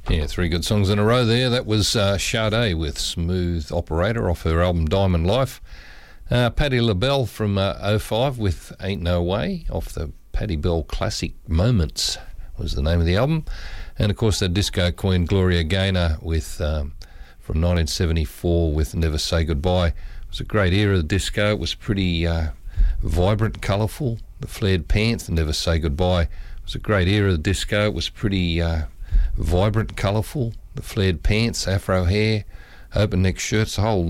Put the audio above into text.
Yeah, three good songs in a row there. That was Sade with Smooth Operator off her album Diamond Life. Patti LaBelle from 05 with Ain't No Way off the Patti Bell Classic Moments was the name of the album. And of course the disco queen Gloria Gaynor with from 1974 with Never Say Goodbye. It was a great era of the disco. It was pretty vibrant, colourful. The flared pants, the Never Say Goodbye. It was a great era of the disco. It was pretty vibrant, colourful. The flared pants, afro hair, open neck shirts, the whole